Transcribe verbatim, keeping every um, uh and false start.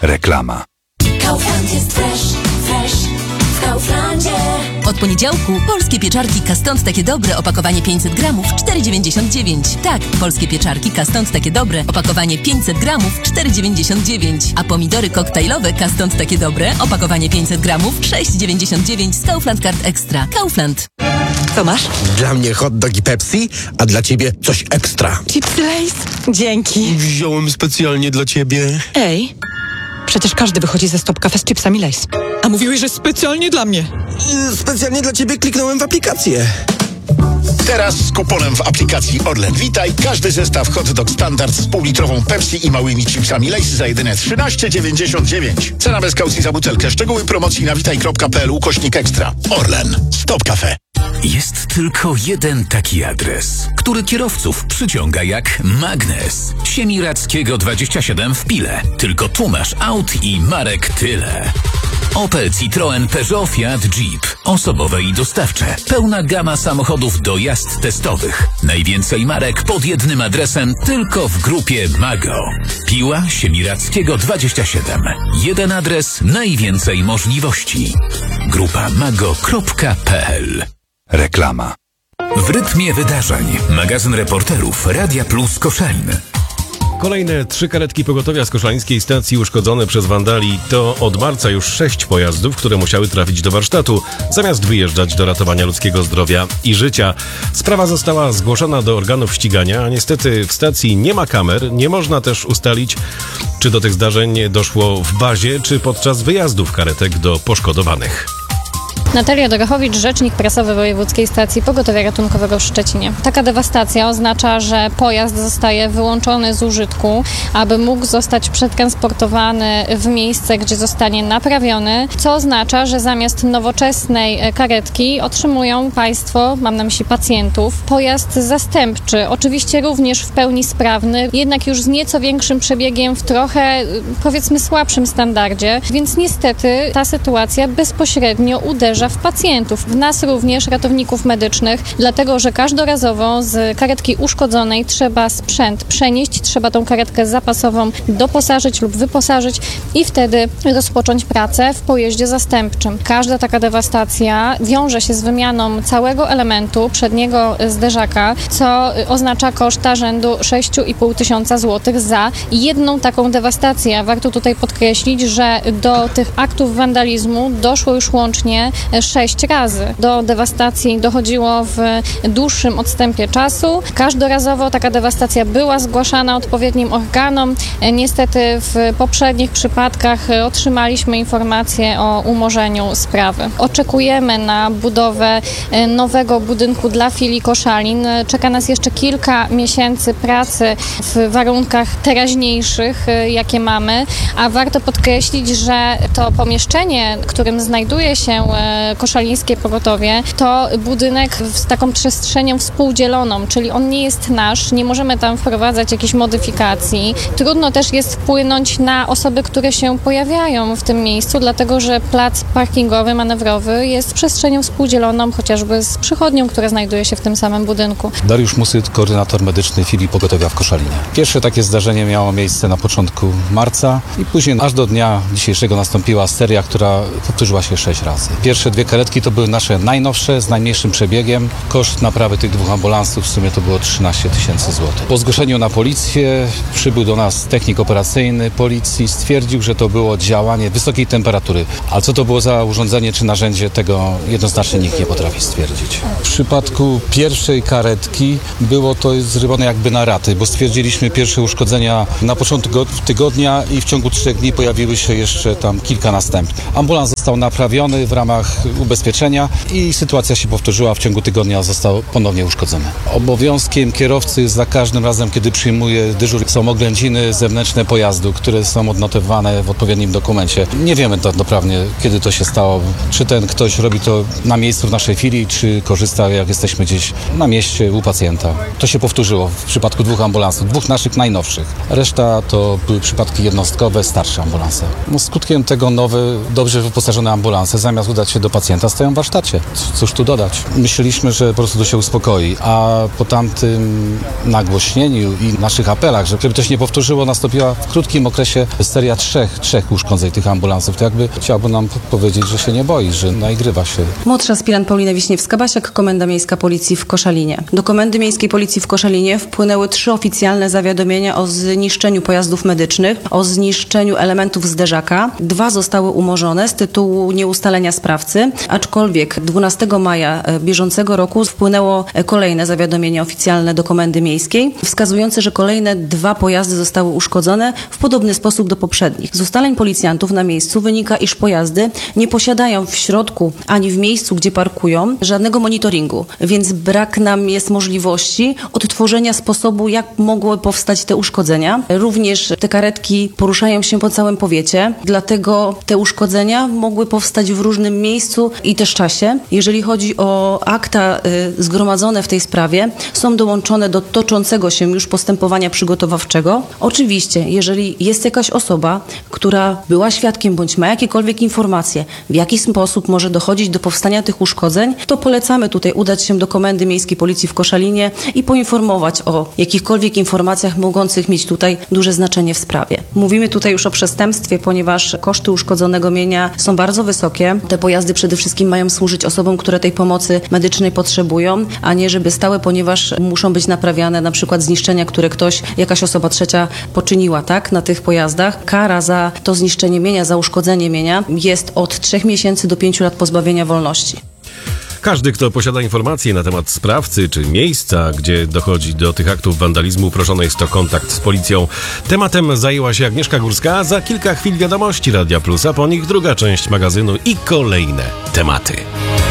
Reklama. Kaufland jest fresh, fresh w Kauflandzie. Od poniedziałku polskie pieczarki Kastąd takie dobre, opakowanie pięćset gramów, cztery dziewięćdziesiąt dziewięć. Tak, polskie pieczarki Kastąd takie dobre, opakowanie pięćset gramów, cztery dziewięćdziesiąt dziewięć. A pomidory koktajlowe Kastąd takie dobre, opakowanie pięćset gramów, sześć dziewięćdziesiąt dziewięć z Kaufland Card Extra. Kaufland. Co masz? Dla mnie hot dog i Pepsi, a dla ciebie coś ekstra. Chipsy Lay's? Dzięki. Wziąłem specjalnie dla ciebie. Ej, przecież każdy wychodzi ze Stop Cafe z chipsami Lay's. A mówiłeś, że specjalnie dla mnie. Specjalnie dla ciebie kliknąłem w aplikację. Teraz z kuponem w aplikacji Orlen Witaj każdy zestaw hot dog standard z półlitrową Pepsi i małymi chipsami Lay's za jedyne trzynaście dziewięćdziesiąt dziewięć. Cena bez kaucji za butelkę. Szczegóły promocji na witaj kropka p l ukośnik ekstra. Orlen. Stop Cafe. Jest tylko jeden taki adres, który kierowców przyciąga jak magnes. Siemiradzkiego dwadzieścia siedem w Pile. Tylko tu masz aut i marek tyle. Opel, Citroen, Peugeot, Fiat, Jeep. Osobowe i dostawcze. Pełna gama samochodów do jazd testowych. Najwięcej marek pod jednym adresem tylko w grupie Mago. Piła, Siemiradzkiego dwadzieścia siedem. Jeden adres, najwięcej możliwości. Grupa mago kropka p l. Reklama. W rytmie wydarzeń. Magazyn reporterów Radia Plus Koszalin. Kolejne trzy karetki pogotowia z koszalińskiej stacji uszkodzone przez wandali. To od marca już sześć pojazdów, które musiały trafić do warsztatu, zamiast wyjeżdżać do ratowania ludzkiego zdrowia i życia. Sprawa została zgłoszona do organów ścigania, a niestety w stacji nie ma kamer. Nie można też ustalić, czy do tych zdarzeń doszło w bazie, czy podczas wyjazdów karetek do poszkodowanych. Natalia Dorachowicz, rzecznik prasowy Wojewódzkiej Stacji Pogotowia Ratunkowego w Szczecinie. Taka dewastacja oznacza, że pojazd zostaje wyłączony z użytku, aby mógł zostać przetransportowany w miejsce, gdzie zostanie naprawiony, co oznacza, że zamiast nowoczesnej karetki otrzymują Państwo, mam na myśli pacjentów, pojazd zastępczy, oczywiście również w pełni sprawny, jednak już z nieco większym przebiegiem, w trochę, powiedzmy, słabszym standardzie, więc niestety ta sytuacja bezpośrednio uderza w pacjentów, w nas również, ratowników medycznych, dlatego że każdorazowo z karetki uszkodzonej trzeba sprzęt przenieść, trzeba tą karetkę zapasową doposażyć lub wyposażyć i wtedy rozpocząć pracę w pojeździe zastępczym. Każda taka dewastacja wiąże się z wymianą całego elementu przedniego zderzaka, co oznacza koszta rzędu sześć i pół tysiąca złotych za jedną taką dewastację. Warto tutaj podkreślić, że do tych aktów wandalizmu doszło już łącznie sześć razy. Do dewastacji dochodziło w dłuższym odstępie czasu. Każdorazowo taka dewastacja była zgłaszana odpowiednim organom. Niestety w poprzednich przypadkach otrzymaliśmy informację o umorzeniu sprawy. Oczekujemy na budowę nowego budynku dla filii Koszalin. Czeka nas jeszcze kilka miesięcy pracy w warunkach teraźniejszych, jakie mamy, a warto podkreślić, że to pomieszczenie, w którym znajduje się Koszalińskie Pogotowie, to budynek z taką przestrzenią współdzieloną, czyli on nie jest nasz, nie możemy tam wprowadzać jakichś modyfikacji. Trudno też jest wpłynąć na osoby, które się pojawiają w tym miejscu, dlatego że plac parkingowy, manewrowy jest przestrzenią współdzieloną, chociażby z przychodnią, która znajduje się w tym samym budynku. Dariusz Musyt, koordynator medyczny filii Pogotowia w Koszalinie. Pierwsze takie zdarzenie miało miejsce na początku marca i później aż do dnia dzisiejszego nastąpiła seria, która powtórzyła się sześć razy. Pierwsze dwie karetki to były nasze najnowsze, z najmniejszym przebiegiem. Koszt naprawy tych dwóch ambulansów w sumie to było trzynaście tysięcy złotych. Po zgłoszeniu na policję przybył do nas technik operacyjny policji, stwierdził, że to było działanie wysokiej temperatury. Ale co to było za urządzenie czy narzędzie, tego jednoznacznie nikt nie potrafi stwierdzić. W przypadku pierwszej karetki było to zrobione jakby na raty, bo stwierdziliśmy pierwsze uszkodzenia na początku tygodnia i w ciągu trzech dni pojawiły się jeszcze tam kilka następnych. Ambulans został naprawiony w ramach ubezpieczenia i sytuacja się powtórzyła. W ciągu tygodnia został ponownie uszkodzony. Obowiązkiem kierowcy za każdym razem, kiedy przyjmuje dyżur, są oględziny zewnętrzne pojazdu, które są odnotowane w odpowiednim dokumencie. Nie wiemy tak naprawdę, kiedy to się stało. Czy ten ktoś robi to na miejscu w naszej filii, czy korzysta, jak jesteśmy gdzieś na mieście u pacjenta. To się powtórzyło w przypadku dwóch ambulansów, dwóch naszych najnowszych. Reszta to były przypadki jednostkowe, starsze ambulanse. No, skutkiem tego nowe, dobrze wyposażone ambulanse, zamiast udać się do do pacjenta stoją w warsztacie. Cóż tu dodać? Myśleliśmy, że po prostu to się uspokoi, a po tamtym nagłośnieniu i naszych apelach, żeby to się nie powtórzyło, nastąpiła w krótkim okresie seria trzech, trzech uszkodzeń tych ambulansów. To jakby chciałby nam powiedzieć, że się nie boi, że naigrywa się. Młodszy aspirant Paulina Wiśniewska-Basiak, Komenda Miejska Policji w Koszalinie. Do Komendy Miejskiej Policji w Koszalinie wpłynęły trzy oficjalne zawiadomienia o zniszczeniu pojazdów medycznych, o zniszczeniu elementów zderzaka. Dwa zostały umorzone z tytułu nieustalenia sprawcy, aczkolwiek dwunastego maja bieżącego roku wpłynęło kolejne zawiadomienie oficjalne do Komendy Miejskiej, wskazujące, że kolejne dwa pojazdy zostały uszkodzone w podobny sposób do poprzednich. Z ustaleń policjantów na miejscu wynika, iż pojazdy nie posiadają w środku ani w miejscu, gdzie parkują, żadnego monitoringu, więc brak nam jest możliwości odtworzenia sposobu, jak mogły powstać te uszkodzenia. Również te karetki poruszają się po całym powiecie, dlatego te uszkodzenia mogły powstać w różnym miejscu i też czasie. Jeżeli chodzi o akta y, zgromadzone w tej sprawie, są dołączone do toczącego się już postępowania przygotowawczego. Oczywiście, jeżeli jest jakaś osoba, która była świadkiem bądź ma jakiekolwiek informacje, w jaki sposób może dochodzić do powstania tych uszkodzeń, to polecamy tutaj udać się do Komendy Miejskiej Policji w Koszalinie i poinformować o jakichkolwiek informacjach mogących mieć tutaj duże znaczenie w sprawie. Mówimy tutaj już o przestępstwie, ponieważ koszty uszkodzonego mienia są bardzo wysokie. Te pojazdy przede wszystkim mają służyć osobom, które tej pomocy medycznej potrzebują, a nie żeby stały, ponieważ muszą być naprawiane na przykład zniszczenia, które ktoś, jakaś osoba trzecia poczyniła, tak, na tych pojazdach. Kara za to zniszczenie mienia, za uszkodzenie mienia jest od trzech miesięcy do pięciu lat pozbawienia wolności. Każdy, kto posiada informacje na temat sprawcy czy miejsca, gdzie dochodzi do tych aktów wandalizmu, proszony jest o kontakt z policją. Tematem zajęła się Agnieszka Górska, a za kilka chwil wiadomości Radia Plus, a po nich druga część magazynu i kolejne tematy.